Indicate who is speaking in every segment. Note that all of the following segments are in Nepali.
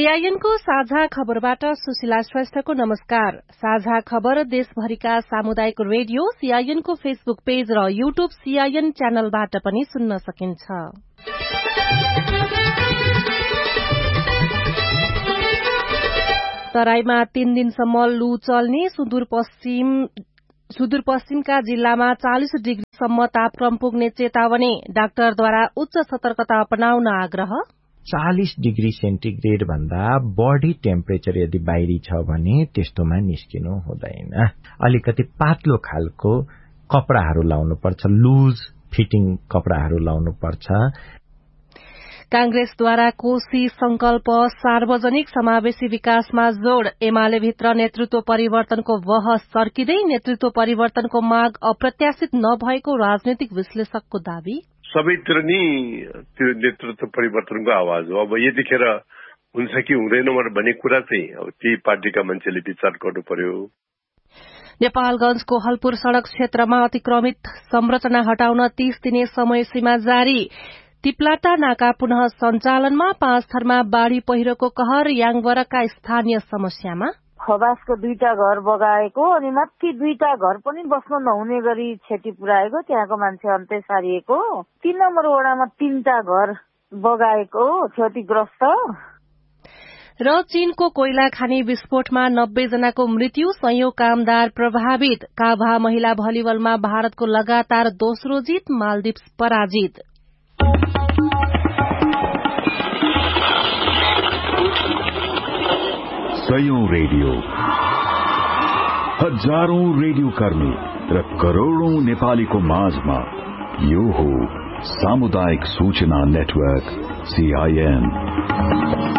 Speaker 1: सीआईएनको साझा खबरबाट सुशीला श्रेष्ठको नमस्कार। साझा खबर देशभरिका सामुदायिक रेडियो सीआईएनको फेसबुक पेज र यूट्यूब सीआईएन च्यानलबाट पनि सुन्न सकिन्छ। तराईमा 3 दिनसम्म लू चल्ने, सुदूरपश्चिमका जिल्लामा 40 डिग्रीसम्म तापक्रम पुग्ने चेतावनी, डाक्टरद्वारा उच्च सतर्कता अपनाउन आग्रह।
Speaker 2: 40 डिग्री सेन्टिग्रेड भन्दा बढी टेम्परेचर यदि बाहिरी छ भने त्यस्तोमा निस्किनु हुँदैन। अलिकति पातलो खालको कपडाहरू लाउनु पर्छ, लुज फिटिङ कपडाहरू लाउनु पर्छ।
Speaker 1: कांग्रेसद्वारा कोशी संकल्प सार्वजनिक समावेशी विकासमा जोड़, एमाले भित्र नेतृत्व परिवर्तनको बहस सर्किँदै, नेतृत्व परिवर्तनको माग अप्रत्याशित नभएको राजनीतिक विश्लेषकको दावी।
Speaker 3: सबैतिर नि त्यो नेतृत्व परिवर्तनको आवाज हो। अब यतिखेर हुन्छ कि हुँदैन भन्ने कुरा चाहिँ अब ती पार्टीका मान्छेले विचार गर्नु पर्यो।
Speaker 1: नेपालगंजको हलपुर सड़क क्षेत्रमा अतिक्रमित संरचना हटाउन 30 दिने समय सीमा जारी। तिप्लाटा नाका पुनः सञ्चालनमा, 5 थरमा बाढ़ी पहिरोको कहर, याङवरका स्थानीय समस्यामा।
Speaker 4: खवासको 2टा घर बगाएको अनि माथि 2टा घर पनि बस्न नहुने गरी क्षति पुर्याएको, त्यहाँको मान्छे अन्त्य सारिएको। 3 नम्बर वडामा 3टा घर बगाएको क्षतिग्रस्त।
Speaker 1: र चीनको कोइला खानी विस्फोटमा 90 जनाको मृत्यु, 100 कामदार प्रभावित। काभा महिला भलिबलमा भारतको लगातार दोस्रो जित, मालदिप्स पराजित।
Speaker 5: सयौं रेडियो, हजारौं रेडियो कर्मी र करोड़ौं नेपालीको माझमा यो हो सामुदायिक सूचना नेटवर्क सीआईएन।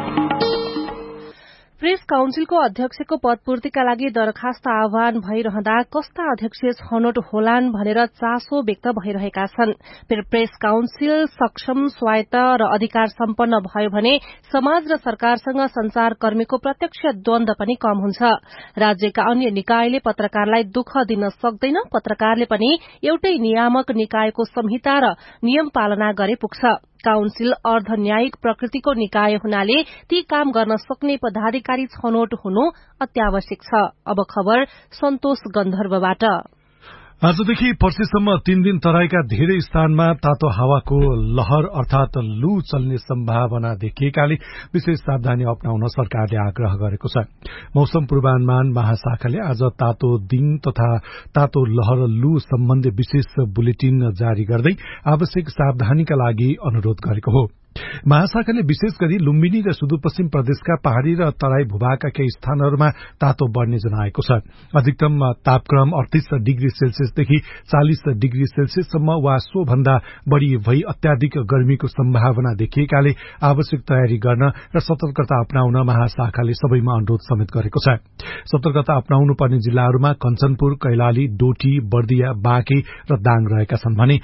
Speaker 1: प्रेस काउन्सिलको अध्यक्षको पदपूर्तिका लागि दरखास्त आह्वान भइरहँदा कस्ता अध्यक्ष छनौट होलान् भनेर चासो व्यक्त भइरहेका छन्। प्रेस काउन्सिल सक्षम, स्वायत्त र अधिकार सम्पन्न भयो भने समाज र सरकारसँग संचारकर्मीको प्रत्यक्ष द्वन्द पनि कम हुन्छ। राज्यका अन्य निकायले पत्रकारलाई दुःख दिन सक्दैन, पत्रकारले पनि एउटै नियामक निकायको संहिता र नियम पालना गरे पुग्छ। काउन्सिल अर्धन्यायिक प्रकृतिको निकाय हुनाले ती काम गर्न सक्ने पदाधिकारी छनौट हुनु अत्यावश्यक छ। अब खबर सन्तोष गन्धर्वबाट।
Speaker 6: आजदेखि पर्सिसम्म 3 दिन तराईका धेरै स्थानमा तातो हावाको लहर अर्थात लू चल्ने सम्भावना देखिएकाले विशेष सावधानी अपनाउन सरकारले आग्रह गरेको छ। मौसम पूर्वानुमान महाशाखाले आज तातो दिन तथा तातो लहर लू सम्बन्धी विशेष बुलेटिन जारी गर्दै आवश्यक सावधानीका लागि अनुरोध गरेको हो। महाशाखाले विशेष गरी लुम्बिनी र सुदूरपश्चिम प्रदेशका पहाड़ी र तराई भूभागका केही स्थानहरूमा तातो बढ़ने जनाएको छ। अधिकतम तापक्रम 38 डिग्री सेल्सियसदेखि 40 डिग्री सेल्सियससम्म वा सो भन्दा बढ़ी भई अत्याधिक गर्मीको सम्भावना देखिएकाले आवश्यक तयारी गर्न र सतर्कता अपनाउन महाशाखाले सबैमा अनुरोध समेत गरेको छ। सतर्कता अपनाउनु पर्ने जिल्लाहरूमा कञ्चनपुर, कैलाली, डोटी, बर्दिया, बाँके र दाङ रहेका छन् भने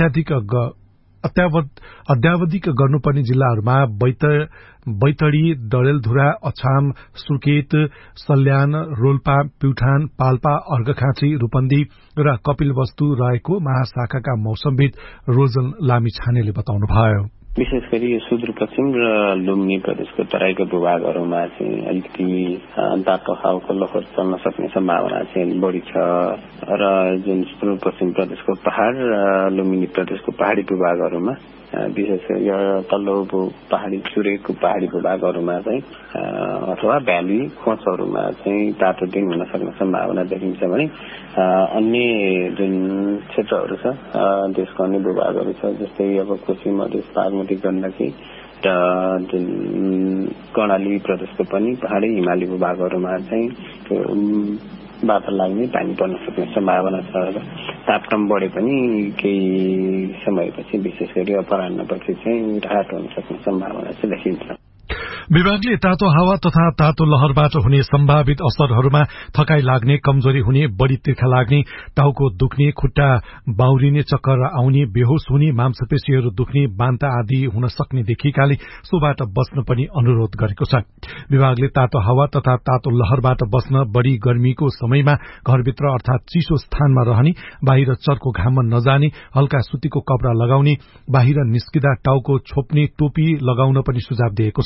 Speaker 6: अद्यावधिक गर्नुपर्ने जिल्लाहरूमा बैतडी, डडेलधुरा, अछाम, सुर्खेत, सल्यान, रोल्पा, प्युठान, पाल्पा, अर्घखाँची, रूपन्दी र कपिलवस्तु रहेको महाशाखाका मौसमविद रोजन लामिछानेले बताउनुभयो।
Speaker 7: विशेष गरी सुदूरपश्चिम र लुम्बिनी प्रदेशको तराईका भूभागहरूमा चाहिँ अलिकति तातो हावाको लहर चल्न सक्ने सम्भावना चाहिँ बढ़ी छ र जुन सुदूरपश्चिम प्रदेशको पहाड़ र लुम्बिनी प्रदेशको पहाड़ी भूभागहरूमा विशेष गरी तल्लो पहाड़ी चुरेको पहाड़ी भूभागहरूमा चाहिँ अथवा भ्याली खोजहरूमा चाहिँ तातो दिन हुन सक्ने सम्भावना देखिन्छ भने अन्य जुन क्षेत्रहरू छ देशको अन्य भूभागहरू छ जस्तै अब कोशी, मधेस, बागमती, गण्डकी र जुन कर्णाली प्रदेशको पनि पहाड़ी हिमाली भूभागहरूमा चाहिँ बादल लाग्ने, पानी पर्न सक्ने सम्भावना छ र तापक्रम बढे पनि केही समयपछि विशेष गरी अपराह्नपछि चाहिँ राहत हुन सक्ने सम्भावना चाहिँ देखिन्छ।
Speaker 6: विभागले तातो हावा तथा तातो लहरबाट हुने सम्भावित असरहरूमा थकाई लाग्ने, कमजोरी हुने, बढ़ी तिर्खा लाग्ने, टाउको दुख्ने, खुट्टा बाउरिने, चक्कर आउने, बेहोस हुने, मांसपेशीहरू दुख्ने, बान्ता आदि हुन सक्ने देखिएकाले सोबाट बस्न पनि अनुरोध गरेको छ। विभागले तातो हावा तथा तातो लहरबाट बस्न बढ़ी गर्मीको समयमा घरभित्र अर्थात चिसो स्थानमा रहने, बाहिर चर्को घाममा नजाने, हल्का सुतीको कपड़ा लगाउने, बाहिर निस्किँदा टाउको छोप्ने टोपी लगाउन पनि सुझाव दिएको छ।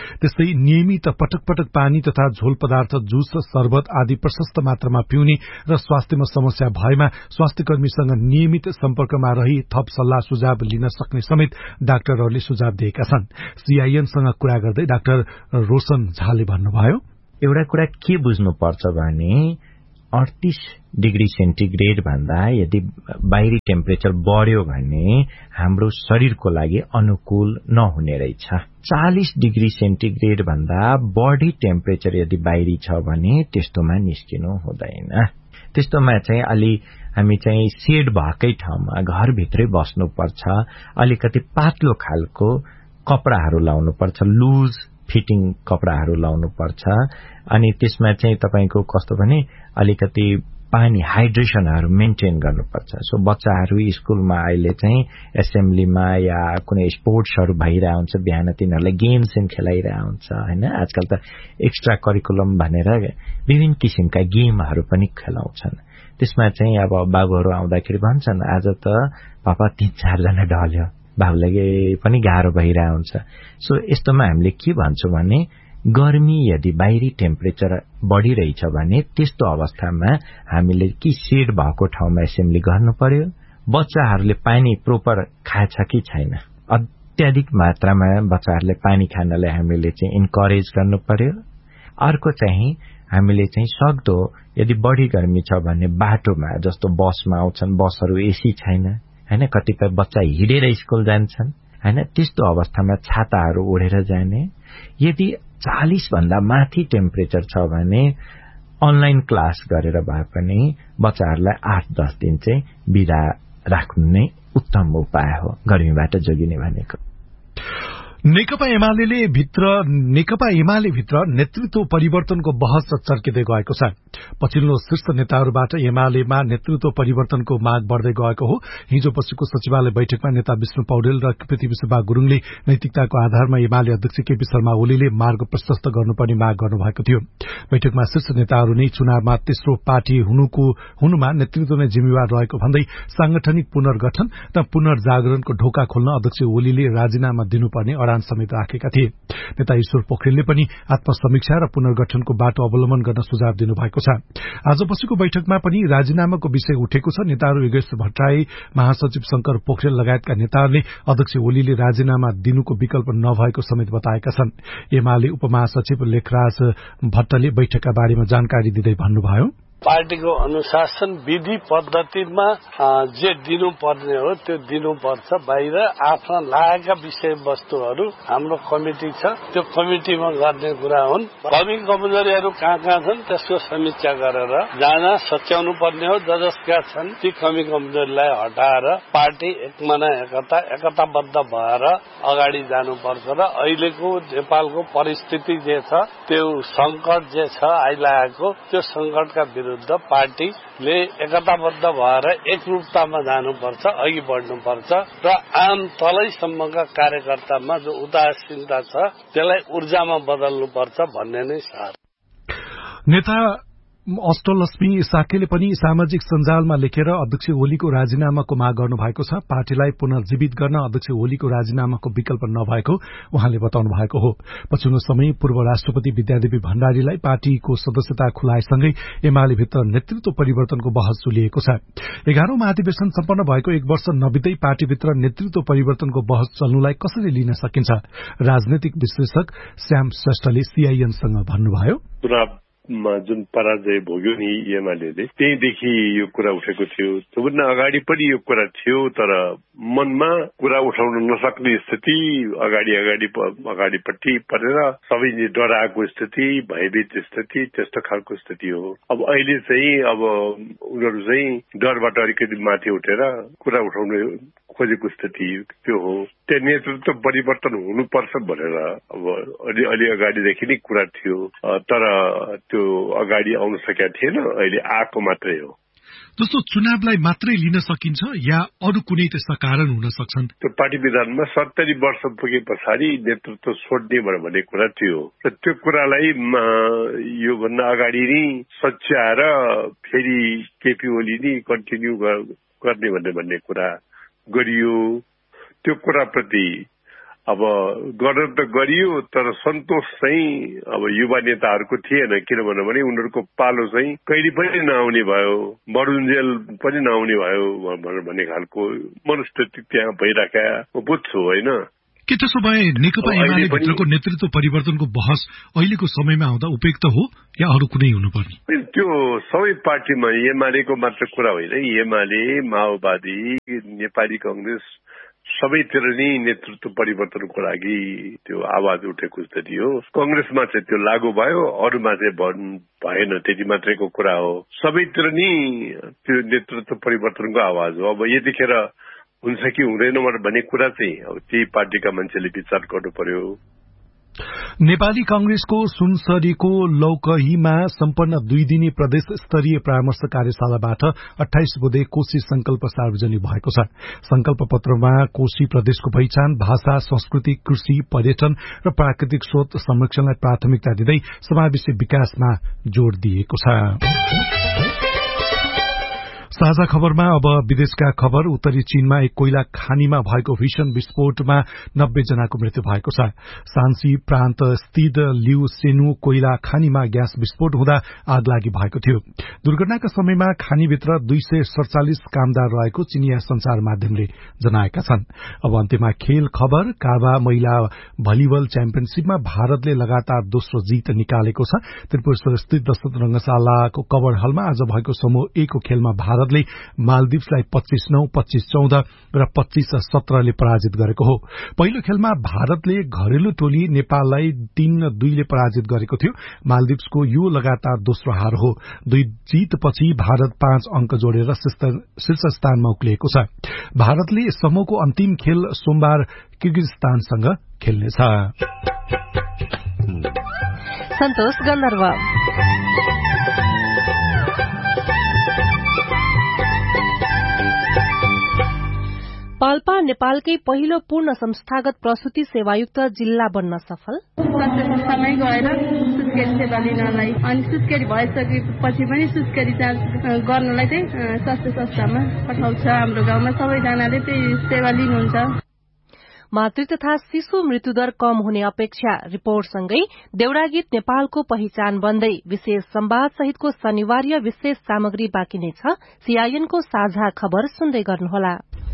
Speaker 6: त्यस्तै नियमित पटक पटक पानी तथा झोल पदार्थ जुस शरबत आदि प्रशस्त मात्रामा पिउने र स्वास्थ्यमा समस्या भएमा स्वास्थ्य कर्मीसँग नियमित सम्पर्कमा रही थप सल्लाह सुझाव लिन सक्ने समेत डाक्टरहरूले सुझाव दिएका छन्। सीआईएनसँग कुरा गर्दै डाक्टर रोशन झाले भन्नुभयो,
Speaker 2: एउटा कुरा के बुझ्नुपर्छ भने 38 डिग्री सेन्टिग्रेड भन्दा यदि बाहिरी टेम्परेचर बढ्यो भने हाम्रो शरीरको लागि अनुकूल नहुने रहेछ। 40 डिग्री सेन्टिग्रेड भन्दा बढी टेम्परेचर यदि बाहिरी छ भने त्यस्तोमा निस्किनु हुँदैन। त्यस्तोमा चाहिँ अलि हामी चाहिँ सेड भएकै ठाउँमा घरभित्रै बस्नुपर्छ। अलिकति पातलो खालको कपडाहरू लाउनु पर्छ, लुज फिटिङ कपडाहरू लाउनु पर्छ। अनि त्यसमा चाहिँ तपाईको कस्तो भने अलिकति पानी हाइड्रेसनहरू मेन्टेन गर्नुपर्छ। सो बच्चाहरू स्कुलमा अहिले चाहिँ एसेम्ब्लीमा या कुनै स्पोर्ट्सहरू भइरहेको हुन्छ, बिहान तिनीहरूलाई गेम्स खेलाइरहेको हुन्छ हैन। आजकल त एक्स्ट्रा करिकुलम भनेर विभिन्न किसिमका गेमहरू पनि खेलाउँछन्। त्यसमा चाहिँ अब बाबुहरू आउँदाखेरि भन्छन् आज त पापा 3-4 जना ढल्यो, बाबुलाई पनि गाह्रो भइरहेको हुन्छ। सो यस्तोमा हामीले के भन्छौं भने गर्मी यदि बाहिरी टेम्परेचर बढिरहेछ भने त्यस्तो अवस्थामा हामीले कि सेड भएको ठाउँमा एसेम्ब्ली गर्नु पर्यो। बच्चाहरूले पानी प्रोपर खाछ कि छैन, अत्याधिक मात्रामा बच्चाहरूले पानी खानलाई हामीले चाहिँ इन्करेज गर्नु पर्यो। अर्को चाहिँ हामीले चाहिँ सक्दो यदि बढी गर्मी छ भने बाटोमा जस्तो बसमा आउँछन्, बसहरू एसी छैन हैन, कतिपय बच्चा हिँडेर स्कुल जान्छन् हैन, त्यस्तो अवस्थामा छाताहरू ओढेर जाने। यदि 40 भन्दा माथि टेम्परेचर छ भने अनलाइन क्लास गरेर भए पनि बच्चाहरूलाई 8-10 दिन चाहिँ बिदा राख्नु नै उत्तम उपाय हो गर्मीबाट जोगिने भनेको।
Speaker 6: नेकपा एमाले भित्र नेतृत्व परिवर्तनको बहस चर्किँदै गएको छ। पछिल्लो शीर्ष नेताहरूबाट एमालेमा नेतृत्व परिवर्तनको माग बढ़दै गएको हो। हिजो पछिको सचिवालय बैठकमा नेता विष्णु पौडेल र पृथ्वीशुभा गुरुङले नैतिकताको आधारमा एमाले अध्यक्ष केपी शर्मा ओलीले मार्ग प्रशस्त गर्नुपर्ने माग गर्नुभएको थियो। बैठकमा शीर्ष नेताहरू नै चुनावमा तेस्रो पार्टी हुनुमा नेतृत्व नै जिम्मेवार रहेको भन्दै सांगठनिक पुनर्गठन र पुनर्जागरणको ढोका खोल्न अध्यक्ष ओलीले राजीनामा दिनुपर्ने समेत राखेका थिए। नेता ईश्वर पोखरेलले पनि आत्मसमीक्षा र पुनर्गठनको बाटो अवलम्बन गर्न सुझाव दिनुभएको छ। आज पछिको बैठकमा पनि राजीनामाको विषय उठेको छ। नेताहरू योगेश भट्टराई, महासचिव शंकर पोखरेल लगायतका नेताहरूले अध्यक्ष ओलीले राजीनामा दिनुको विकल्प नभएको समेत बताएका छन्। एमाले उपमहासचिव लेखराज भट्टले बैठकका बारेमा जानकारी दिँदै भन्नुभयो,
Speaker 8: पार्टीको अनुशासन विधि पद्धतिमा जे दिनुपर्ने हो त्यो दिनुपर्छ। बाहिर आफ्ना लागेका विषयवस्तुहरू हाम्रो कमिटी छ, त्यो कमिटीमा गर्ने कुरा हुन्। कमी कमजोरीहरू कहाँ कहाँ छन् त्यसको समीक्षा गरेर जहाँ सच्याउनु पर्ने हो, जसका छन् ती कमी कमजोरीलाई हटाएर पार्टी एकमना एकताबद्ध भएर अगाडि जानुपर्छ। र अहिलेको नेपालको परिस्थिति जे छ, त्यो संकट जे छ आइलागेको, त्यो संकटका विरुद्ध पार्टीले एकताबद्ध भएर एकरूपतामा जानुपर्छ, अघि बढ्नुपर्छ र आम तलैसम्मका कार्यकर्तामा जो उदासीनता छ त्यसलाई ऊर्जामा बदल्नुपर्छ भन्ने नै सार।
Speaker 6: नेता अष्टलक्ष्मी साकेले पनि सामाजिक सञ्जालमा लेखेर अध्यक्ष ओलीको राजीनामाको माग गर्नु भएको छ। पार्टीलाई पुनर्जीवित गर्न अध्यक्ष ओलीको राजीनामाको विकल्प नभएको उहाँले बताउनु भएको हो। पछिल्लो समय पूर्व राष्ट्रपति विद्यादेवी भण्डारीलाई पार्टीको सदस्यता खुलाएसँगै एमाले भित्र नेतृत्व परिवर्तनको बहस चलिएको छ। 11औं महाधिवेशन सम्पन्न भएको 1 वर्ष नबित्दै पार्टीभित्र नेतृत्व परिवर्तनको बहस चल्नुलाई कसरी लिन सकिन्छ, राजनैतिक विश्लेषक श्याम श्रेष्ठले सीआईएनसँग भन्नुभयो,
Speaker 3: जुन पराजय भोग्यो नि एमाले त्यहीदेखि यो कुरा उठेको थियो। त्योभन्दा अगाडि पनि यो कुरा थियो, तर मनमा कुरा उठाउन नसक्ने स्थिति, अगाडिपट्टि परेर सबै डराएको स्थिति, भयभीत स्थिति, त्यस्तो खालको स्थिति हो। अब अहिले चाहिँ अब उनीहरू चाहिँ डरबाट अलिकति माथि उठेर कुरा उठाउने खोजेको स्थिति त्यो हो। त्यो नेतृत्व परिवर्तन हुनुपर्छ भनेर अब अलि अगाडिदेखि नै कुरा थियो, तर त्यो अगाडि आउन सकेका थिएन, अहिले आएको मात्रै हो।
Speaker 6: जस्तो चुनावलाई मात्रै लिन सकिन्छ या अरू कुनै त्यस्ता कारण हुन सक्छन्?
Speaker 3: त्यो पार्टी विधानमा 70 वर्ष पुगे पछाडि नेतृत्व छोड्ने भन्ने कुरा थियो र त्यो कुरालाई यो भन्दा अगाडि नै सच्याएर फेरि केपी ओली नै कन्टिन्यू गर्ने भन्ने कुरा गरियो। त्यो कुराप्रति अब गर्न त गरियो तर सन्तोष चाहिँ अब युवा नेताहरूको थिएन, किनभने उनीहरूको पालो चाहिँ कहिले पनि नआउने भयो, बरुन्जेल पनि नआउने भयो भन्ने खालको मनस्थिति त्यहाँ भइराख्या म बुझ्छु होइन।
Speaker 6: के त्यसो भए नेकपा एमाले भित्रको नेतृत्व परिवर्तनको बहस अहिलेको समयमा आउँदा उपयुक्त हो या अरू कुनै हुनुपर्ने?
Speaker 3: त्यो सबै पार्टीमा एमालेको मात्र कुरा होइन, एमाले, माओवादी, नेपाली कांग्रेस सबैतिर नै नेतृत्व परिवर्तनको लागि त्यो आवाज उठेको स्थिति हो। कांग्रेसमा चाहिँ त्यो लागू भयो, अरूमा चाहिँ भएन, त्यति मात्रैको कुरा हो। सबैतिर नै त्यो नेतृत्व परिवर्तनको आवाज हो। अब यतिखेर हुन्छ कि हुँदैन भन्ने कुरा चाहिँ अब त्यही पार्टीका मान्छेले विचार गर्नु पर्यो।
Speaker 6: नेपाली कांग्रेसको सुनसरीको लौकहीमा सम्पन्न 2 दिने प्रदेश स्तरीय परामर्श कार्यशालाबाट 28 बुधे कोशी संकल्प सार्वजनिक भएको छ। संकल्प पत्रमा कोशी प्रदेशको पहिचान, भाषा, संस्कृति, कृषि, पर्यटन र प्राकृतिक स्रोत संरक्षणलाई प्राथमिकता दिँदै समावेशी विकासमा जोड़ दिएको छ। साझा खबरमा अब विदेशका खबर। उत्तरी चीनमा एक कोइला खानीमा भएको भीषण विस्फोटमा 90 जनाको मृत्यु भएको छ। सान्सी प्रान्त स्थित लिउ सेनु कोइला खानीमा ग्यास विस्फोट हुँदा आगलागी भएको थियो। दुर्घटनाका समयमा खानीभित्र 247 कामदार रहेको चिनिया संचार माध्यमले जनाएका छन्। अब अन्त्यमा खेल खबर। काबा महिला भलिबल च्याम्पियनशीपमा भारतले लगातार दोस्रो जीत निकालेको छ। त्रिपुरेश्वर स्थित दशरथ रंगशालाको कवर हलमा आज भएको समूह ए को खेलमा भारतले मालदिप्सलाई 25-9, 25-14 र 25-17 ले पराजित गरेको हो। पहिलो खेलमा भारतले घरेलु टोली नेपाललाई 3-2 ले पराजित गरेको थियो। मालदिप्सको यो लगातार दोस्रो हार हो। 2 जीतपछि भारत 5 अंक जोडेर शीर्ष स्थानमा उक्लिएको छ। भारतले समूहको अन्तिम खेल सोमबार किर्गिजस्तानसँग खेल्नेछ।
Speaker 1: सन्तोष गन्धर्व। पाल्पा नेपालकै पहिलो पूर्ण संस्थागत प्रसूति सेवायुक्त जिल्ला बन्न सफल।
Speaker 9: स्वास्थ्य संस्थामै गएर सुस्केरी सेवा लिनलाई अनि सुस्केरी भइसकेपछि पनि सुस्केरी जाँच गर्नलाई चाहिँ स्वास्थ्य संस्थामा पठाउँछ। हाम्रो गाउँमा सबैजनाले त्यही सेवा लिनुहुन्छ।
Speaker 1: मातृ तथा शिशु मृत्युदर कम हुने अपेक्षा रिपोर्टसँगै देउडा गीत नेपालको पहिचान बन्दै विशेष संवाद सहितको शनिवार्य विशेष सामग्री बाँकी नै छ। सीआईएनको साझा खबर सुन्दै गर्नुहोला।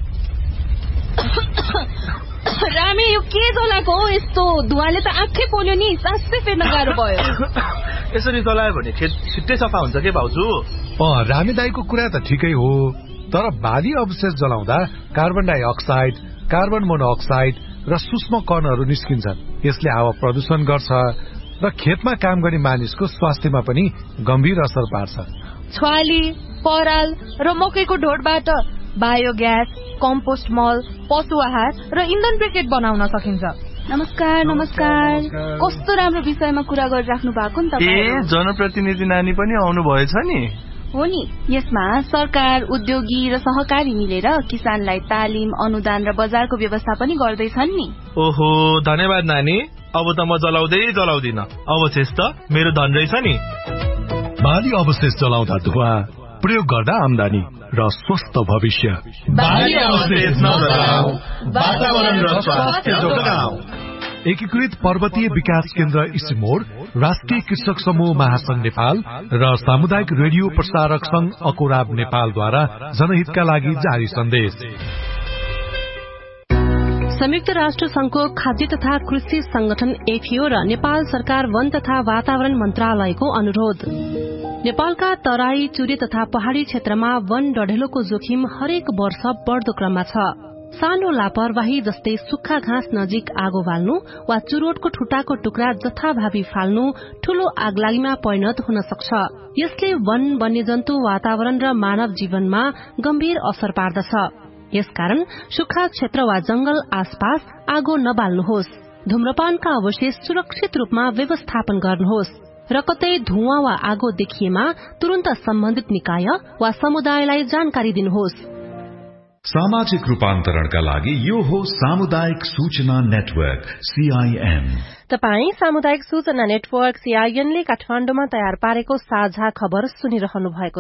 Speaker 10: रामे यो के जलाएको हो? यस्तो धुवाले त आँखै पोल्यो नि, सासै फेर्न गाह्रो भयो।
Speaker 11: यसरी जलायो भने खेत छिट्टै सफा हुन्छ के भाउजू?
Speaker 6: रामे दाईको कुरा त ठिकै हो, तर बाली अवशेष जलाउँदा कार्बन डाइअक्साइड, कार्बन मोनोअक्साइड र सूक्ष्म कणहरू निस्किन्छन्। यसले हावा प्रदूषण गर्छ र खेतमा काम गर्ने मानिसको स्वास्थ्यमा पनि गम्भीर असर पार्छ।
Speaker 10: छ्वाली, पराल र मकैको ढोडबाट बायोग्यास, कम्पोस्ट मल, पशु आहार र इन्धन ब्रिकेट बनाउन सकिन्छ। नमस्कार। नमस्कार। कस्तो राम्रो विषयमा कुरा गरिराख्नु भएको नि तपाईँ।
Speaker 11: जनप्रतिनिधि नानी पनि आउनु भएछ नि?
Speaker 10: हो नि। यसमा सरकार, उद्योगी र सहकारी मिलेर किसानलाई तालिम, अनुदान र बजारको व्यवस्था पनि गर्दैछन् नि।
Speaker 11: ओहो, धन्यवाद नानी। अब त म जलाउँदिन। अवशेष त मेरो धन रहेछ नि।
Speaker 6: बाली अवशेष जलाउँदा धुवा, प्रयोग गर्दा आमदानी र स्वस्थ भविष्य।
Speaker 11: बाली अवशेष नजलाऊ, वातावरण र स्वास्थ्य जोगाऊ।
Speaker 6: एकीकृत पर्वतीय विकास केन्द्र इसिमोड, राष्ट्रिय कृषक समूह महासंघ नेपाल र सामुदायिक रेडियो प्रसारक संघ अकोराब नेपालद्वारा जनहितका लागि जारी सन्देश।
Speaker 1: संयुक्त राष्ट्र संघको खाद्य तथा कृषि संगठन एफएओ र नेपाल सरकार वन तथा वातावरण मन्त्रालयको अनुरोध। नेपालका तराई, चुरे तथा पहाड़ी क्षेत्रमा वन डढेलोको जोखिम हरेक वर्ष बढ़दो क्रममा छ। सानो लापरवाही जस्तै सुक्खा घाँस नजिक आगो बाल्नु वा चुरोटको ठुटाको टुक्रा जथाभावी फाल्नु ठूलो आगलागीमा परिणत हुन सक्छ। यसले वन, वन्यजन्तु, वातावरण र मानव जीवनमा गम्भीर असर पार्दछ। यसकारण सुक्खा क्षेत्र वा जंगल आसपास आगो नबाल्नुहोस्। धूम्रपानका अवशेष सुरक्षित रूपमा व्यवस्थापन गर्नुहोस् र कतै धुवाँ वा आगो देखिएमा तुरन्त सम्बन्धित निकाय वा समुदायलाई जानकारी दिनुहोस्।
Speaker 5: सामाजिक रूपान्तरणका लागि यो हो सामुदायिक सूचना नेटवर्क सीआईएन।
Speaker 1: तपाई सामुदायिक सूचना नेटवर्क सीआईएन ले काठमाडौँमा तयार पारेको साझा खबर सुनिरहनु भएको छ।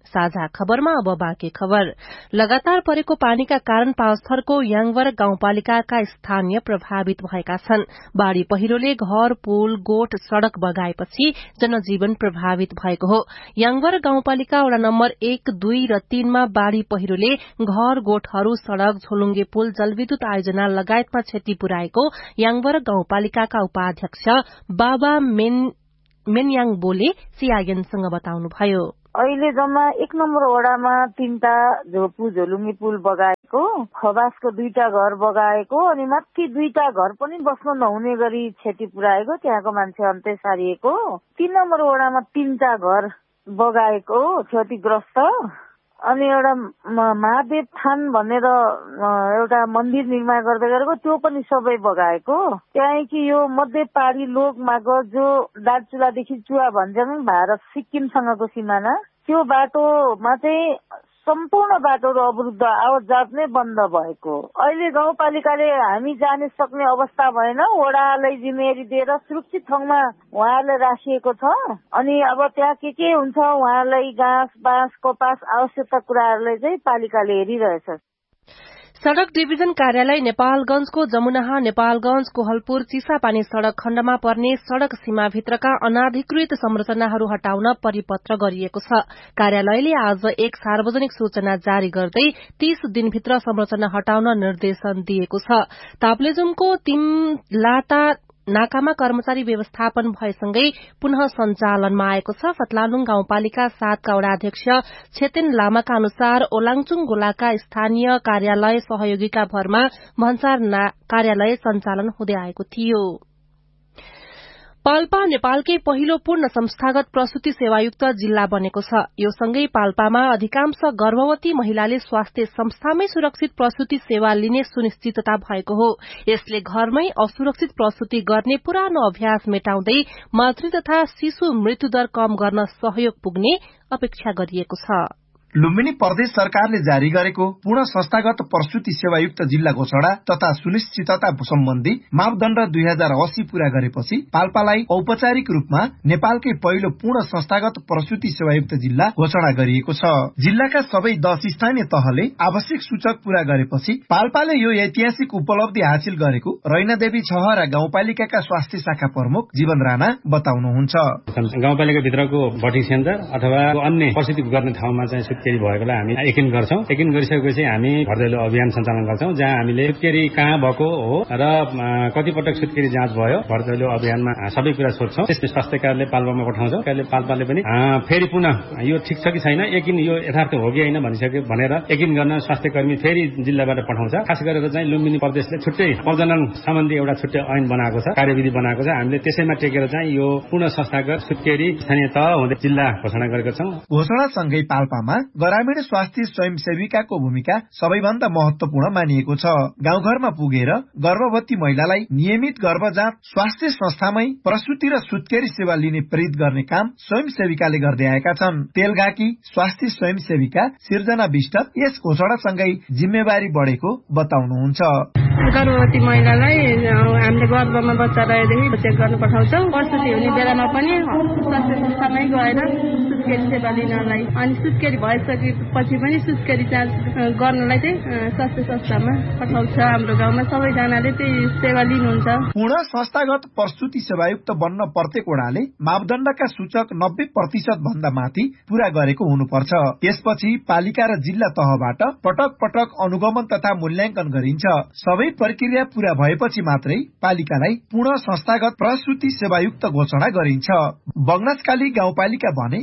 Speaker 1: साझा खबरमा अब बाँकी खबर। लगातार परेको पानीका कारण पाँचथरको याङवर गाउँपालिकाका स्थानीय प्रभावित भएका छन्। बाढ़ी पहिरोले घर, पुल, गोठ, सड़क बगाएपछि जनजीवन प्रभावित भएको हो। याङवर गाउँपालिका वडा नम्बर 1, 2 र 3 मा बाढ़ी पहिरोले घर, गोठहरू, सड़क, झोलुङ्गे पुल, जलविद्युत आयोजना लगायतमा क्षति पुर्याएको याङवर गाउँपालिकाका उपाध्यक्ष बाबा मेनयाङ बोले सीआईएनसँग बताउनुभयो।
Speaker 4: अहिले जम्मा 1 नम्बर वडामा 3टा झोलुङ्गे पुल बगाएको, खबासको 2टा घर बगाएको अनि माथि 2टा घर पनि बस्न नहुने गरी क्षति पुर्याएको, त्यहाँको मान्छे अन्त्य सारिएको। 3 नम्बर वडामा 3टा घर बगाएको क्षतिग्रस्त अनि एउटा महादेव थान भनेर एउटा मन्दिर निर्माण गर्दै गरेको त्यो पनि सबै बगाएको। त्यहाँदेखि यो मध्य पहाडी लोक मार्ग जो दार्चुलादेखि चुवा भन्छन् भारत सिक्किमसँगको सिमाना, त्यो बाटोमा चाहिँ सम्पूर्ण बाटोहरू अवरुद्ध, आवत जात नै बन्द भएको। अहिले गाउँपालिकाले हामी जाने सक्ने अवस्था भएन, वडालाई जिम्मेवारी दिएर सुरक्षित ठाउँमा उहाँहरूलाई राखिएको छ। अनि अब त्यहाँ के हुन्छ उहाँहरूलाई घाँस, बाँस, कपास आवश्यकता कुराहरूलाई चाहिँ पालिकाले हेरिरहेछ।
Speaker 1: सड़क डिभिजन कार्यालय नेपालगंजको जमुनाहा, नेपालगंज, कोहलपुर, चिसापानी सड़क खण्डमा पर्ने सड़क सीमाभित्रका अनाधिकृत संरचनाहरू हटाउन परिपत्र गरिएको छ। कार्यालयले आज एक सार्वजनिक सूचना जारी गर्दै 30 दिनभित्र संरचना हटाउन निर्देशन दिएको छ। ताप्लेजुङको तिमलाटा नाकामा कर्मचारी व्यवस्थापन भएसँगै पुनः सञ्चालनमा आएको छ। फतलानुङ गाउँपालिका 7 का वडाध्यक्ष छेतेन लामाका अनुसार ओलाङचुङ गोलाका स्थानीय कार्यालय सहयोगीका भरमा भन्सार कार्यालय सञ्चालन हुँदै आएको थियो। पाल्पा नेपालकै पहिलो पूर्ण संस्थागत प्रसूति सेवायुक्त जिल्ला बनेको छ। यो सँगै पाल्पामा अधिकांश गर्भवती महिलाले स्वास्थ्य संस्थामै सुरक्षित प्रसूति सेवा लिने सुनिश्चितता भएको हो। यसले घरमै असुरक्षित प्रसूति गर्ने पुरानो अभ्यास मेटाउँदै मातृ तथा शिशु मृत्युदर कम गर्न सहयोग पुग्ने अपेक्षा गरिएको छ।
Speaker 12: लुम्बिनी प्रदेश सरकारले जारी गरेको पूर्ण संस्थागत प्रसूति सेवायुक्त जिल्ला घोषणा तथा सुनिश्चितता सम्बन्धी मापदण्ड 2080 पूरा गरेपछि पाल्पालाई औपचारिक रूपमा नेपालकै पहिलो पूर्ण संस्थागत प्रसूति सेवायुक्त जिल्ला घोषणा गरिएको छ। जिल्लाका सबै 10 स्थानीय तहले आवश्यक सूचक पूरा गरेपछि पाल्पाले यो ऐतिहासिक उपलब्धि हासिल गरेको रैनादेवी छहरा गाउँपालिकाका स्वास्थ्य शाखा प्रमुख जीवन राणा बताउनुहुन्छ।
Speaker 13: गाउँपालिका भित्रको भट्टी सेन्टर अथवा अन्य प्रसूति गर्ने ठाउँमा चाहिँ सुत्केरी भएकोलाई हामी यकिन गर्छौं। यकिन गरिसकेपछि हामी घरदैलो अभियान सञ्चालन गर्छौं, जहाँ हामीले सुत्केरी कहाँ भएको हो र कति पटक सुत्केरी जाँच भयो घरदैलो अभियानमा सबै कुरा सोध्छौं। त्यसपछि स्वास्थ्य कार्यालय पाल्पामा पठाउँछौं। पाल्पाले पनि फेरि पुनः यो ठिक छ कि छैन, यकिन यो यथार्थ हो कि होइन भनिसक्यो भनेर यकिन गर्न स्वास्थ्य कर्मी फेरि जिल्लाबाट पठाउँछ। खास गरेर चाहिँ लुम्बिनी प्रदेशले छुट्टै प्रजनन सम्बन्धी एउटा छुट्टै ऐन बनाएको छ, कार्यविधि बनाएको छ। हामीले त्यसैमा टेकेर चाहिँ यो पूर्ण संस्थागत सुत्केरी स्थानीय तह हुँदै जिल्ला घोषणा गरेका छौं।
Speaker 12: घोषणासँगै पाल्पामा ग्रामीण स्वास्थ्य स्वयंसेविकाको भूमिका सबैभन्दा महत्वपूर्ण मानिएको छ। गाउँघरमा पुगेर गर्भवती महिलालाई नियमित गर्भ जाँच, स्वास्थ्य संस्थामै प्रसूति र सुत्केरी सेवा लिने प्रेरित गर्ने काम स्वयंसेविकाले गर्दै आएका छन्। तेलघाकी स्वास्थ्य स्वयंसेविका सिर्जना विष्ट यस घोषणासँगै जिम्मेवारी बढेको बताउनुहुन्छ।
Speaker 9: गर्भवती महिलालाई हामीले गर्भमा बच्चा रहेदेखि चेक गर्न पठाउँछौँ। प्रसूति हुने बेलामा पनि स्वास्थ्य संस्थामै गएर सुत्केरी सेवा लिनलाई अनि सुत्केरी भइसकेपछि पनि सुत्केरी जाँच गर्नलाई चाहिँ स्वास्थ्य संस्थामा पठाउँछ। हाम्रो गाउँमा सबैजनाले त्यही सेवा लिनुहुन्छ।
Speaker 12: पूर्ण संस्थागत प्रसूति सेवायुक्त बन्न प्रत्येक वडाले मापदण्डका सूचक 90% भन्दा माथि पूरा गरेको हुनुपर्छ। त्यसपछि पालिका र जिल्ला तहबाट पटक पटक अनुगमन तथा मूल्याङ्कन गरिन्छ। सबै प्रक्रिया पूरा भएपछि मात्रै पालिकालाई पूर्ण संस्थागत प्रसूति सेवायुक्त घोषणा गरिन्छ। बगनासकाली गाउँपालिका भने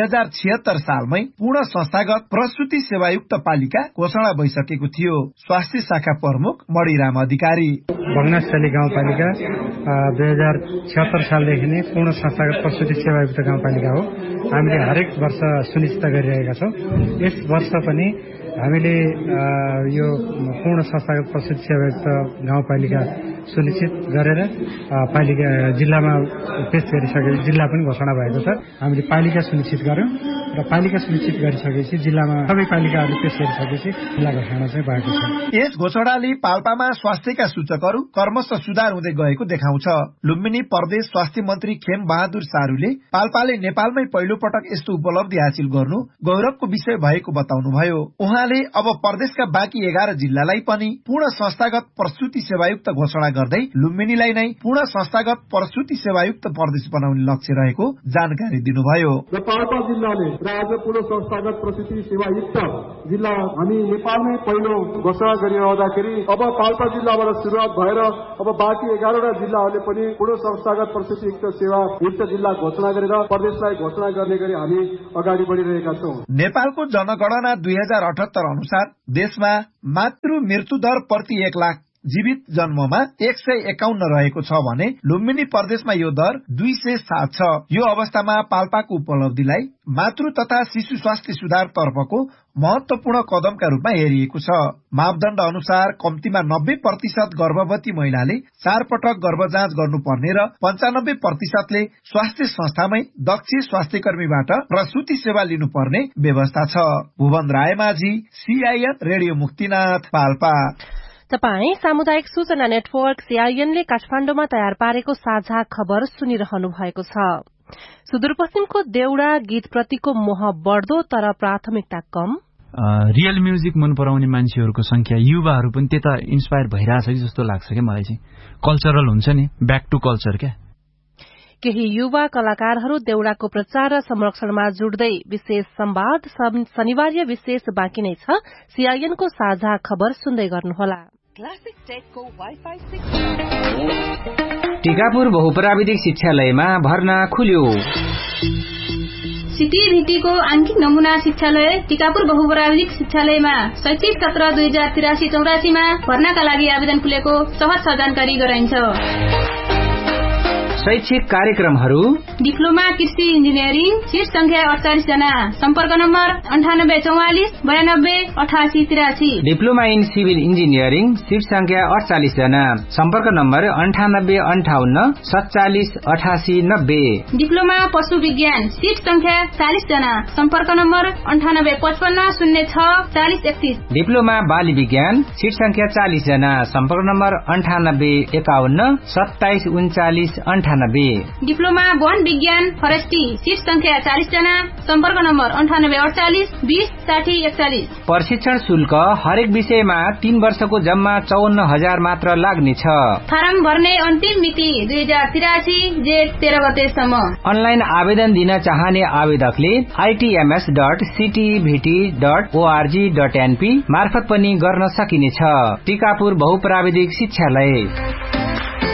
Speaker 12: 2076 सालमै पूर्ण संस्थागत प्रसूति सेवायुक्त पालिका घोषणा भइसकेको थियो। स्वास्थ्य शाखा प्रमुख मणिराम अधिकारी
Speaker 14: बगनासकाली गाउँपालिका 2076 सालदेखि नै पूर्ण संस्थागत प्रसूति सेवायुक्त गाउँपालिका हो। हामीले हरेक वर्ष सुनिश्चित गरिरहेका छौँ। यस वर्ष पनि हामीले यो पूर्ण संस्थागत प्रसूति सेवायुक्त गाउँपालिका सुनिश्चित गरेर पालिका जिल्लामा पेश गरिसकेको जिल्ला पनि घोषणा भएको छ। हामीले पालिका सुनिश्चित गर्यौं र पालिका सुनिश्चित गरिसकेपछि जिल्लामा सबै पालिकाहरूले पेश गरिसकेपछि जिल्ला घोषणा चाहिँ भएको छ।
Speaker 12: यस घोषणाले पाल्पामा स्वास्थ्यका सूचकहरू क्रमशः सुधार हुँदै गएको देखाउँछ। लुम्बिनी प्रदेश स्वास्थ्य मन्त्री खेम बहादुर सारूले पाल्पाले नेपालमै पहिलो पटक यस्तो उपलब्धि हासिल गर्नु गौरवको विषय भएको बताउनुभयो। उहाँले अब प्रदेशका बाँकी 11 जिल्लालाई पनि पूर्ण संस्थागत प्रसूति सेवायुक्त घोषणा गर्दै लुम्बिनीलाई नै पूर्ण संस्थागत प्रसूति सेवायुक्त प्रदेश बनाउने लक्ष्य रहेको जानकारी दिनुभयो।
Speaker 15: पाल्पा जिल्लाले राज्य पूर्ण संस्थागत प्रसूति सेवायुक्त जिल्ला हामी नेपालमै पहिलो घोषणा गरिरहँदाखेरि अब पाल्पा जिल्लाबाट सुरुवात भएर अब बाँकी 11वटा जिल्लाहरूले पनि पूर्ण संस्थागत प्रसूतियुक्त सेवायुक्त जिल्ला घोषणा गरेर प्रदेशलाई घोषणा गर्ने गरी हामी अगाडि बढ़िरहेका छौं।
Speaker 12: नेपालको जनगणना 2078 अनुसार देशमा मातृ मृत्यु दर प्रति 1 लाख जीवित जन्ममा 151 रहेको छ भने लुम्बिनी प्रदेशमा यो दर 207 छ। यो अवस्थामा पाल्पाको उपलब्धिलाई मातृ तथा शिशु स्वास्थ्य सुधार तर्फको महत्वपूर्ण कदमका रूपमा हेरिएको छ। मापदण्ड अनुसार कम्तीमा 90% गर्भवती महिलाले 4 पटक गर्भ जाँच गर्नुपर्ने र 95%ले स्वास्थ्य संस्थामै दक्ष स्वास्थ्यकर्मीबाट प्रसूति सेवा लिनुपर्ने व्यवस्था छ। Bhuwan Raimajhi, CIN radio Muktinath, Palpa.
Speaker 1: तपाई सामुदायिक सूचना नेटवर्क CIN ले काठमाडौँमा तयार पारेको साझा खबर सुनिरहनु भएको छ। सुदूरपश्चिमको देउडा गीतप्रतिको मोह बढ्दो तर प्राथमिकता कम।
Speaker 16: रियल म्युजिक मन पराउने मान्छेहरूको संख्या युवाहरू पनि त्यता इन्स्पायर भइरहेछ कि जस्तो लाग्छ क्या मलाई चाहिँ। कल्चरल हुन्छ नि, ब्याक टु कल्चर क्या।
Speaker 1: केही युवा कलाकारहरू देउडाको प्रचार र संरक्षणमा जुट्दै विशेष संवाद शनिबार विशेष बाँकी नै छ। CIN को साझा खबर सुन्दै गर्नुहोला।
Speaker 17: टिकापुर बहुप्राविधिक शिक्षालयमा भर्ना खुल्यो।
Speaker 18: सिटीभिटीको आंशिक नमूना शिक्षालय टिकापुर बहुप्राविधिक शिक्षालयमा शैक्षिक सत्र 2083-84 मा भर्नाका लागि आवेदन खुलेको सहज जानकारी गराइन्छ।
Speaker 17: शैक्षिक कार्यक्रमहरू
Speaker 18: डिप्लोमा कृषि इन्जिनियरिङ सीट संख्या 48 जना, सम्पर्क number 9892928883।
Speaker 17: Diploma in civil engineering seat संख्या 48 जना, सम्पर्क नम्बर 9858478890।
Speaker 18: डिप्लोमा पशु विज्ञान सीट संख्या 40 जना, सम्पर्क नम्बर 9855064031।
Speaker 17: डिप्लोमा बाली विज्ञान सीट संख्या 40 जना, सम्पर्क नम्बर 9851273938।
Speaker 18: डिप्लोमा वन विज्ञान फरेस्टी सीट संख्या 40 जना, सम्पर्क नम्बर 9848206041।
Speaker 17: प्रशिक्षण शुल्क हरेक विषयमा 3 वर्षको जम्मा 54,000 मात्र लाग्नेछ।
Speaker 18: फारम भर्ने अन्तिम मिति 2083 जेठ 13 गतेसम्म।
Speaker 17: अनलाइन आवेदन दिन चाहने आवेदकले itms.ctvt.org.np मार्फत पनि गर्न सकिनेछ। टिकापुर बहुप्राविधिक शिक्षालय।